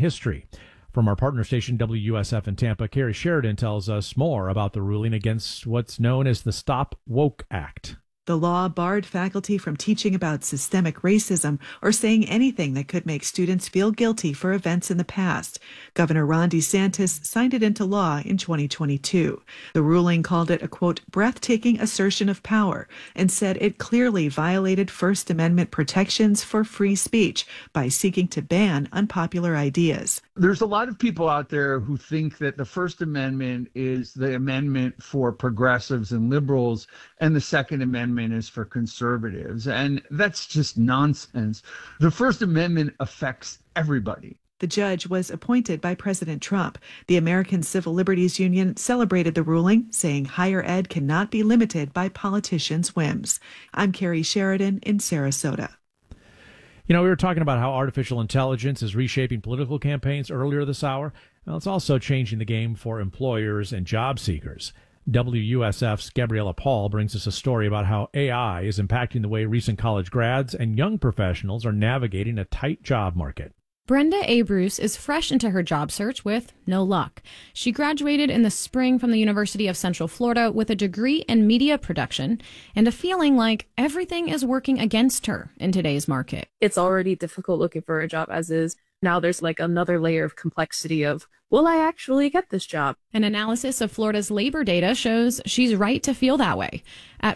history. From our partner station WUSF in Tampa, Carrie Sheridan tells us more about the ruling against what's known as the Stop Woke Act. The law barred faculty from teaching about systemic racism or saying anything that could make students feel guilty for events in the past. Governor Ron DeSantis signed it into law in 2022. The ruling called it a, quote, breathtaking assertion of power and said it clearly violated First Amendment protections for free speech by seeking to ban unpopular ideas. There's a lot of people out there who think that the First Amendment is the amendment for progressives and liberals, and the Second Amendment is for conservatives. And that's just nonsense. The First Amendment affects everybody. The judge was appointed by President Trump. The American Civil Liberties Union celebrated the ruling, saying higher ed cannot be limited by politicians' whims. I'm Carrie Sheridan in Sarasota. You know, we were talking about how artificial intelligence is reshaping political campaigns earlier this hour. Well, it's also changing the game for employers and job seekers. WUSF's Gabriella Paul brings us a story about how AI is impacting the way recent college grads and young professionals are navigating a tight job market. Brenda Abrus is fresh into her job search with no luck. She graduated in the spring from the University of Central Florida with a degree in media production and a feeling like everything is working against her in today's market. It's already difficult looking for a job as is. Now there's like another layer of complexity of, will I actually get this job? An analysis of Florida's labor data shows she's right to feel that way. At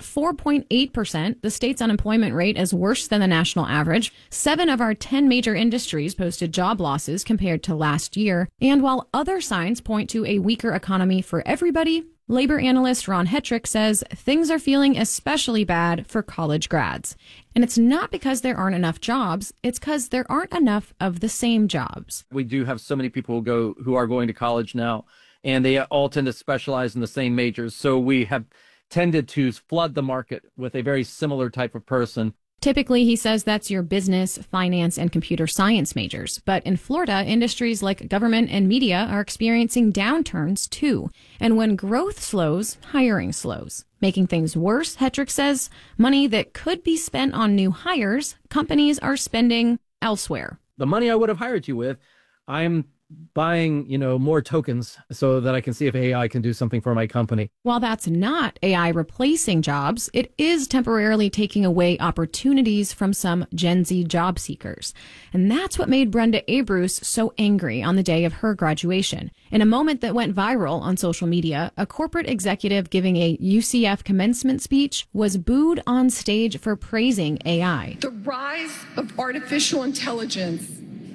4.8%, the state's unemployment rate is worse than the national average. 7 of our 10 major industries posted job losses compared to last year. And while other signs point to a weaker economy for everybody, labor analyst Ron Hetrick says things are feeling especially bad for college grads. And it's not because there aren't enough jobs, it's because there aren't enough of the same jobs. We do have so many people who are going to college now, and they all tend to specialize in the same majors. So we have tended to flood the market with a very similar type of person. Typically, he says that's your business, finance, and computer science majors. But in Florida, industries like government and media are experiencing downturns too. And when growth slows, hiring slows. Making things worse, Hetrick says, money that could be spent on new hires, companies are spending elsewhere. The money I would have hired you with, I'm buying, more tokens so that I can see if AI can do something for my company. While that's not AI replacing jobs, it is temporarily taking away opportunities from some Gen Z job seekers. And that's what made Brenda Abrus so angry on the day of her graduation. In a moment that went viral on social media, a corporate executive giving a UCF commencement speech was booed on stage for praising AI. The rise of artificial intelligence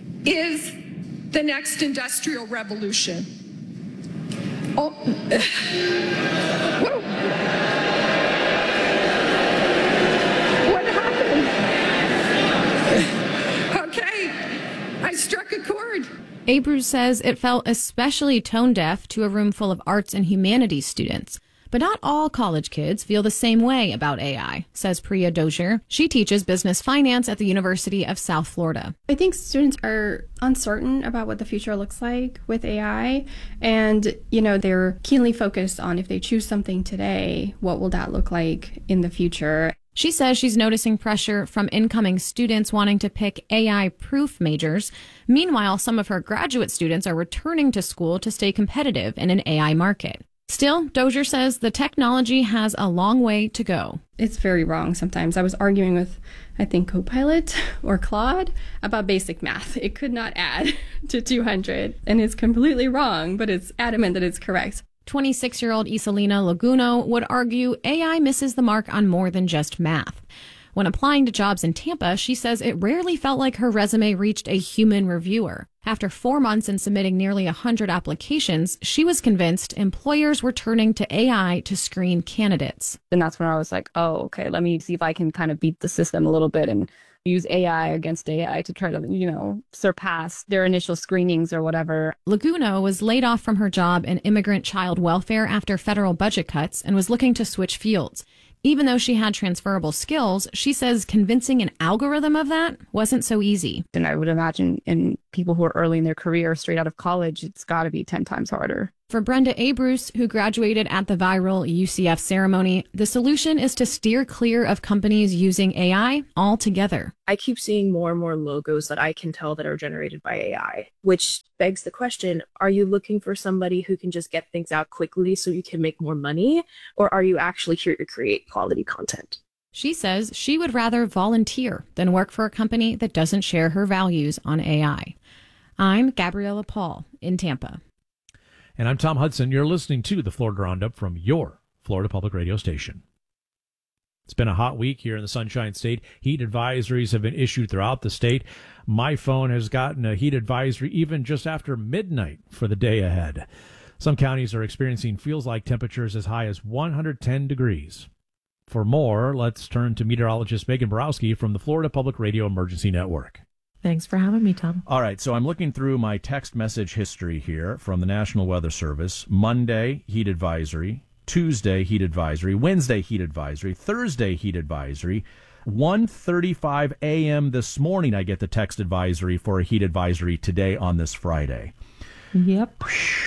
is the next industrial revolution. Oh. Whoa. What happened? Okay, I struck a chord. Abrus says it felt especially tone deaf to a room full of arts and humanities students. But not all college kids feel the same way about AI, says Priya Dozier. She teaches business finance at the University of South Florida. I think students are uncertain about what the future looks like with AI. And, they're keenly focused on if they choose something today, what will that look like in the future? She says she's noticing pressure from incoming students wanting to pick AI-proof majors. Meanwhile, some of her graduate students are returning to school to stay competitive in an AI market. Still, Dozier says the technology has a long way to go. It's very wrong sometimes. I was arguing with, I think, Copilot or Claude about basic math. It could not add to 200, and it's completely wrong, but it's adamant that it's correct. 26-year-old Iselina Laguno would argue AI misses the mark on more than just math. When applying to jobs in Tampa, she says it rarely felt like her resume reached a human reviewer. After 4 months and submitting nearly 100 applications, she was convinced employers were turning to AI to screen candidates. And that's when I was like, oh, okay, let me see if I can kind of beat the system a little bit and use AI against AI to try to, surpass their initial screenings or whatever. Laguno was laid off from her job in immigrant child welfare after federal budget cuts and was looking to switch fields. Even though she had transferable skills, she says convincing an algorithm of that wasn't so easy. And I would imagine in people who are early in their career, straight out of college, it's got to be 10 times harder. For Brenda Abrus, who graduated at the viral UCF ceremony, the solution is to steer clear of companies using AI altogether. I keep seeing more and more logos that I can tell that are generated by AI, which begs the question, are you looking for somebody who can just get things out quickly so you can make more money? Or are you actually here to create quality content? She says she would rather volunteer than work for a company that doesn't share her values on AI. I'm Gabriella Paul in Tampa. And I'm Tom Hudson. You're listening to the Florida Roundup from your Florida Public Radio station. It's been a hot week here in the Sunshine State. Heat advisories have been issued throughout the state. My phone has gotten a heat advisory even just after midnight for the day ahead. Some counties are experiencing feels-like temperatures as high as 110 degrees. For more, let's turn to meteorologist Megan Borowski from the Florida Public Radio Emergency Network. Thanks for having me, Tom. All right, so I'm looking through my text message history here from the National Weather Service. Monday, heat advisory. Tuesday, heat advisory. Wednesday, heat advisory. Thursday, heat advisory. 1:35 a.m. this morning, I get the text advisory for a heat advisory today on this Friday. Yep.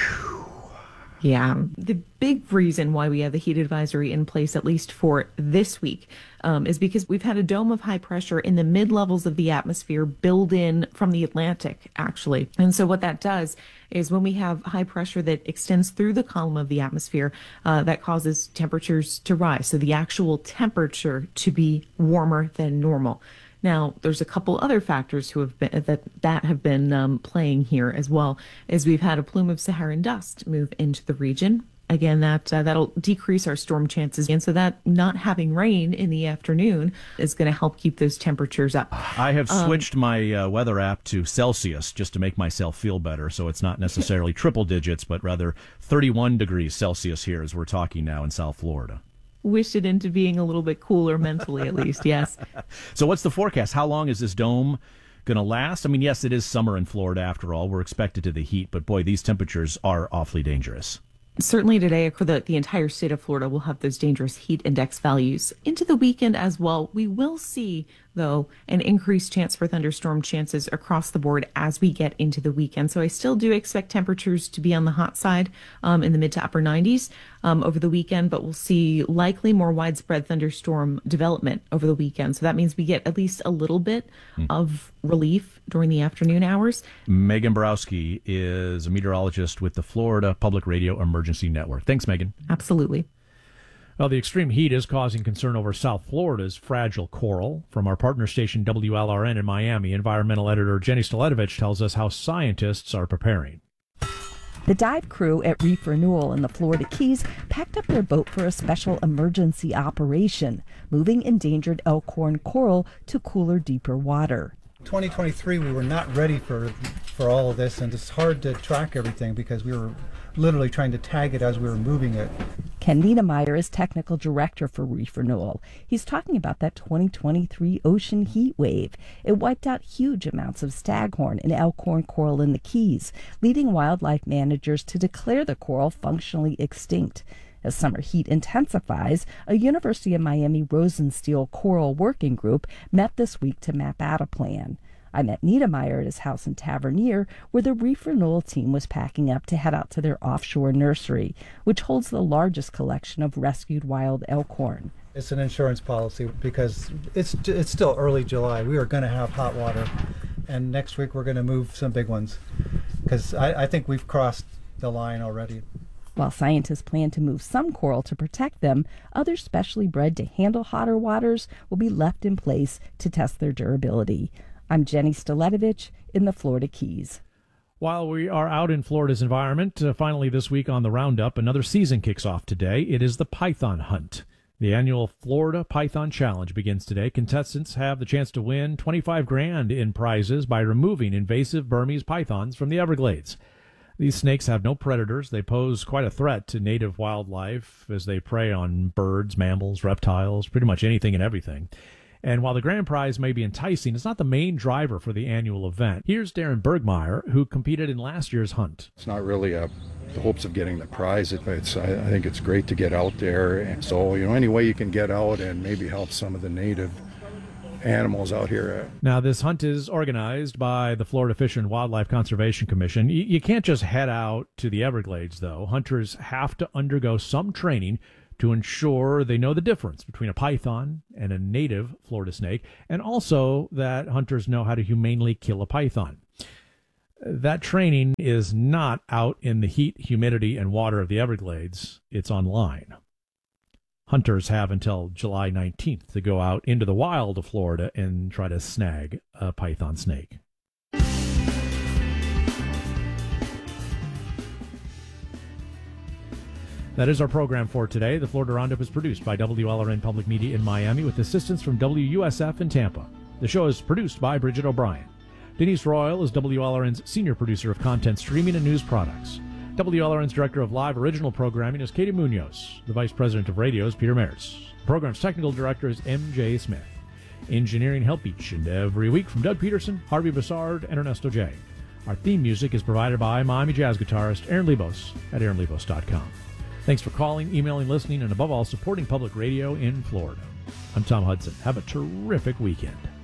Yeah. The big reason why we have the heat advisory in place, at least for this week, is because we've had a dome of high pressure in the mid-levels of the atmosphere build in from the Atlantic, actually. And so what that does is when we have high pressure that extends through the column of the atmosphere, that causes temperatures to rise. So the actual temperature to be warmer than normal. Now, there's a couple other factors who have been that have been playing here as well, as we've had a plume of Saharan dust move into the region. Again, that'll decrease our storm chances, and so that not having rain in the afternoon is going to help keep those temperatures up. I have switched my weather app to Celsius just to make myself feel better, so it's not necessarily triple digits, but rather 31 degrees Celsius here as we're talking now in South Florida. Wish it into being a little bit cooler mentally, at least, yes. So what's the forecast? How long is this dome going to last? I mean, yes, it is summer in Florida after all. We're expected to the heat, but boy, these temperatures are awfully dangerous. Certainly today, for the entire state of Florida, we'll have those dangerous heat index values. Into the weekend as well, we will see, though, an increased chance for thunderstorm chances across the board as we get into the weekend. So I still do expect temperatures to be on the hot side in the mid to upper 90s over the weekend, but we'll see likely more widespread thunderstorm development over the weekend. So that means we get at least a little bit of relief during the afternoon hours. Megan Borowski is a meteorologist with the Florida Public Radio Emergency Network. Thanks, Megan. Absolutely. Well, the extreme heat is causing concern over South Florida's fragile coral. From our partner station WLRN in Miami, environmental editor Jenny Staletovich tells us how scientists are preparing. The dive crew at Reef Renewal in the Florida Keys packed up their boat for a special emergency operation, moving endangered elkhorn coral to cooler, deeper water. 2023, we were not ready for all of this, and it's hard to track everything because we were literally trying to tag it as we were moving it. Ken Niedermeyer is technical director for Reef Renewal. He's talking about that 2023 ocean heat wave. It wiped out huge amounts of staghorn and elkhorn coral in the Keys, leading wildlife managers to declare the coral functionally extinct. As summer heat intensifies, a University of Miami Rosenstiel Coral Working Group met this week to map out a plan. I met Niedermeyer at his house in Tavernier, where the Reef Renewal team was packing up to head out to their offshore nursery, which holds the largest collection of rescued wild elkhorn. It's an insurance policy because it's still early July. We are going to have hot water, and next week we're going to move some big ones because I think we've crossed the line already. While scientists plan to move some coral to protect them, others specially bred to handle hotter waters will be left in place to test their durability. I'm Jenny Staletovich in the Florida Keys. While we are out in Florida's environment, finally this week on the Roundup, another season kicks off today. It is the Python Hunt. The annual Florida Python Challenge begins today. Contestants have the chance to win $25,000 in prizes by removing invasive Burmese pythons from the Everglades. These snakes have no predators. They pose quite a threat to native wildlife as they prey on birds, mammals, reptiles, pretty much anything and everything. And while the grand prize may be enticing, it's not the main driver for the annual event. Here's Darren Bergmeyer, who competed in last year's hunt. It's not really the hopes of getting the prize. I think it's great to get out there. And so, any way you can get out and maybe help some of the native animals out here. Now, this hunt is organized by the Florida Fish and Wildlife Conservation Commission. You can't just head out to the Everglades, though. Hunters have to undergo some training to ensure they know the difference between a python and a native Florida snake, and also that hunters know how to humanely kill a python. That training is not out in the heat, humidity, and water of the Everglades. It's online. Hunters have until July 19th to go out into the wild of Florida and try to snag a python snake. That is our program for today. The Florida Roundup is produced by WLRN Public Media in Miami with assistance from WUSF in Tampa. The show is produced by Bridget O'Brien. Denise Royal is WLRN's senior producer of content streaming and news products. WLRN's director of live original programming is Katie Munoz. The vice president of radio is Peter Maris. The program's technical director is MJ Smith. Engineering help each and every week from Doug Peterson, Harvey Bassard, and Ernesto J. Our theme music is provided by Miami jazz guitarist Aaron Lebos at aaronlebos.com. Thanks for calling, emailing, listening, and above all, supporting public radio in Florida. I'm Tom Hudson. Have a terrific weekend.